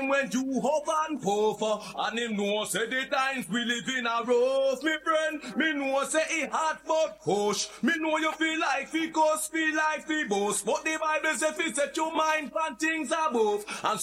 time when you hop and puff, and him know say the times we live in a rough, me friend. Me know say it hard but push. Me know you feel like fi cuss, feel like fi boast, but the Bible say fi set your mind on things above. And